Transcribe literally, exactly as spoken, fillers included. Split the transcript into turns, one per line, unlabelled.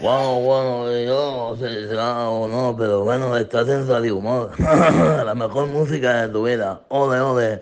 Bueno, bueno, yo no sé si será o no, pero bueno, estás en Radio Humor. La mejor música de tu vida. Ole, ole.